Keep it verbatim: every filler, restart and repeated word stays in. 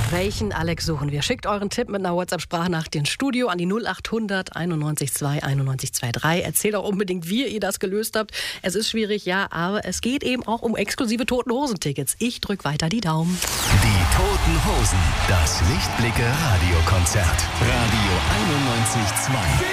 Welchen Alex suchen wir? Schickt euren Tipp mit einer WhatsApp-Sprachnachricht ins Studio an die null acht hundert einundneunzig zwei einundneunzig zweiunddreißig. Erzählt auch unbedingt, wie ihr das gelöst habt. Es ist schwierig, ja, aber es geht eben auch um exklusive Toten-Hosen-Tickets. Ich drück weiter die Daumen. Die Toten Hosen, das Lichtblicke Radiokonzert. Radio einundneunzig Komma zwei.